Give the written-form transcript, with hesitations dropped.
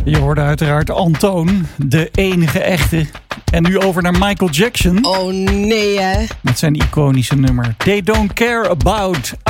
Je hoorde uiteraard Antoon, de enige echte. En nu over naar Michael Jackson. Oh nee, hè? Met zijn iconische nummer They Don't Care About